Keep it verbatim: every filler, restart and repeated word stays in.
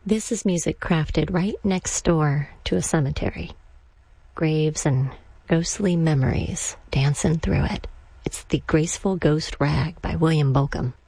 This is music crafted right next door to a cemetery. Graves and ghostly memories dancing through it. It's The Graceful Ghost Rag by William Bolcom.